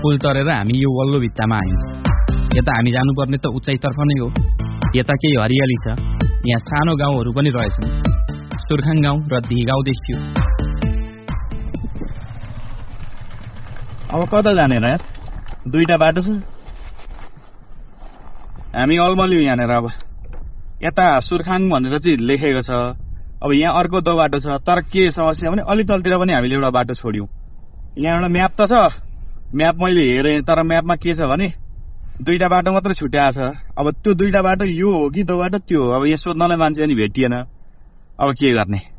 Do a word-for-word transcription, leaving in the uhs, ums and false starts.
पुल तरेर हामी यो वल्लो भित्तामा आयौँ। यता हामी जानुपर्ने त उचाइतर्फ नै हो। यता केही हरियाली छ। यहाँ सानो गाउँहरू पनि रहेछन्। सुर्खाङ गाउँ र दिही गाउँ देखियो। अब कता जाने र? दुईटा बाटो छ। हामी अलमलियौँ यहाँनिर। अब यता सुर्खाङ भनेर चाहिँ लेखेको छ। अब यहाँ अर्को दो बाटो छ। तर के समस्या भने अलि तलतिर पनि हामीले एउटा बाटो छोड्यौँ। यहाँ एउटा म्याप त छ। म्याप मैले हेरेँ, तर म्यापमा के छ भने दुईटा बाटो मात्रै छुट्याएको छ। अब त्यो दुईटा बाटो यो हो कि दो बाटो त्यो हो। अब यहाँ सोध्नलाई मान्छे नि भेटिएन। अब के गर्ने?